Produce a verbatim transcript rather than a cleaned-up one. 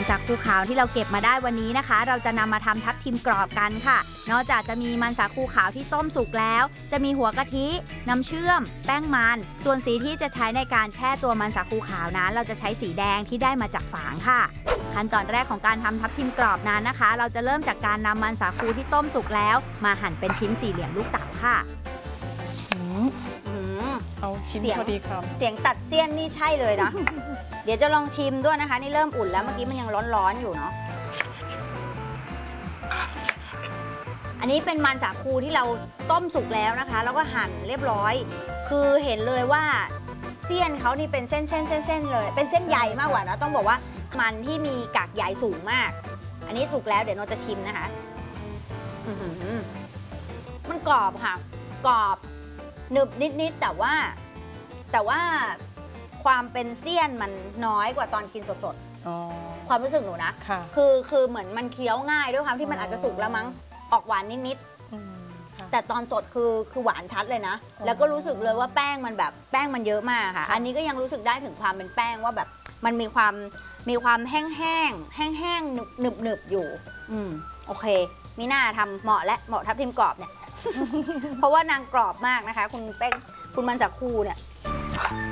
สาคูขาวที่เราเก็บมาได้วันนี้นะคะเราจะนำมาทำทับทิมกรอบกันค่ะนอกจากจะมีมันสาคูขาวที่ต้มสุกแล้วจะมีหัวกะทิน้ำเชื่อมแป้งมันส่วนสีที่จะใช้ในการแช่ตัวมันสาคูขาวนั้นเราจะใช้สีแดงที่ได้มาจากฝางค่ะขั้นตอนแรกของการทำทับทิมกรอบนั้นนะคะเราจะเริ่มจากการนำมันสาคูที่ต้มสุกแล้วมาหั่นเป็นชิ้นสี่เหลี่ยมลูกเต๋าค่ะเอาชิ้นพอดีคำเสียงตัดเสี้ยนนี่ใช่เลยนะ เดี๋ยวจะลองชิมด้วยนะคะนี่เริ่มอุ่นแล้วเมื่อกี้มันยังร้อนๆอยู่เนาะอันนี้เป็นมันสาคูที่เราต้มสุกแล้วนะคะแล้วก็หั่นเรียบร้อยคือเห็นเลยว่าเสี้ยนเขานี่เป็นเส้นๆเส้นๆเลยเป็นเส้นใยมากกว่านะต้องบอกว่ามันที่มีกากใยสูงมากอันนี้สุกแล้วเดี๋ยวเราจะชิมนะคะมันกรอบค่ะกรอบหนึบนิดๆแต่ว่าแต่ว่าความเป็นเสี้ยนมันน้อยกว่าตอนกินสดๆความรู้สึกหนูนะคือคือเหมือนมันเคี้ยวง่ายด้วยความที่มันอาจจะสุกแล้วมั้งออกหวานนิดๆแต่ตอนสดคือคือหวานชัดเลยนะแล้วก็รู้สึกเลยว่าแป้งมันแบบแป้งมันเยอะมากค่ะอันนี้ก็ยังรู้สึกได้ถึงความเป็นแป้งว่าแบบมันมีความมีความแห้งๆแห้งๆหนึบๆอยู่อืมโอเคมีหน้าทำเหมาะและเหมาะทับทิมกรอบเนี่ย เพราะว่านางกรอบมากนะคะคุณแป้งคุณมันสาคูเนี่ย